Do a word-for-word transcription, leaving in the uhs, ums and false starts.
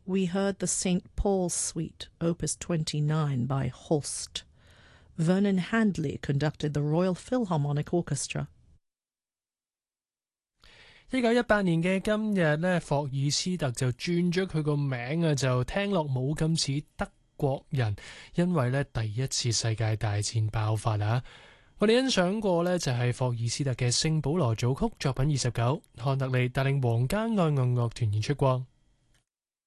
we heard the Saint Paul's Suite, Opus twenty-nine by Holst. Vernon Handley conducted the Royal Philharmonic Orchestra. 一九一八年嘅今日呢，霍爾斯特就轉咗佢個名啊，就聽落冇咁似德國人，因為呢第一次世界大戰爆發啊！我哋欣賞過呢，就係霍爾斯特嘅聖保羅組曲作品二十九，漢特利帶領皇家愛樂樂團演出過。